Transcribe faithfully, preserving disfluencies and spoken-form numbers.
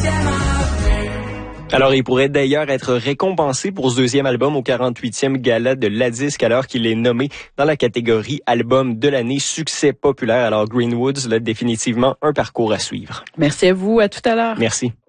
Alors, il pourrait d'ailleurs être récompensé pour ce deuxième album au quarante-huitième gala de la disque, alors qu'il est nommé dans la catégorie album de l'année succès populaire. Alors, Greenwoods, là, définitivement un parcours à suivre. Merci à vous. À tout à l'heure. Merci.